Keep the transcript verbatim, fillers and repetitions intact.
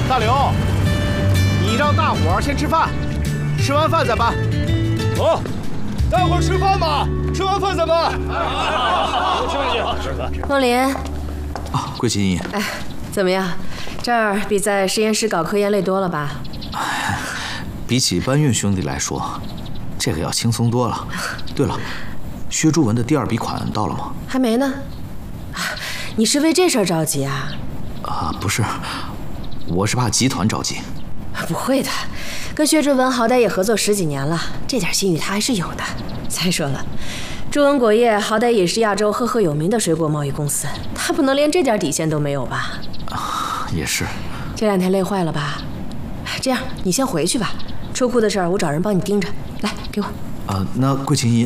大刘，你让大伙儿先吃饭，吃完饭再搬。 好，待会儿吃饭吧，吃完饭再搬。 吃饭去，吃饭。 梦林， 啊，桂琴姨。 哎，怎么样？这儿比在实验室搞科研累多了吧？ 哎，比起搬运兄弟来说，这个要轻松多了。对了，薛朱文的第二笔款到了吗？ 还没呢。你是为这事儿着急啊？ 啊，不是，我是怕集团着急。 不会的，跟薛朱文好歹也合作十几年了，这点信誉他还是有的。再说了，朱文果业好歹也是亚洲赫赫有名的水果贸易公司，他不能连这点底线都没有吧？ 啊，也是。 这两天累坏了吧？这样，你先回去吧。车库的事儿我找人帮你盯着。来，给我。 啊，那桂琴姨，